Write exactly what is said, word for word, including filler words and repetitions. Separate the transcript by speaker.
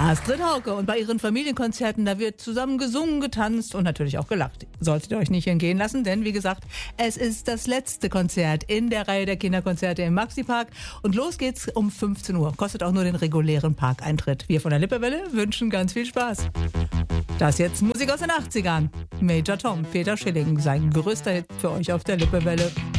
Speaker 1: Astrid Hauke. Und bei ihren Familienkonzerten, da wird zusammen gesungen, getanzt und natürlich auch gelacht. Solltet ihr euch nicht entgehen lassen, denn wie gesagt, es ist das letzte Konzert in der Reihe der Kinderkonzerte im Maxi-Park. Und los geht's um fünfzehn Uhr. Kostet auch nur den regulären Parkeintritt. Wir von der Lippewelle wünschen ganz viel Spaß. Das jetzt Musik aus den achtzigern. Major Tom, Peter Schilling, sein größter Hit für euch auf der Lippewelle.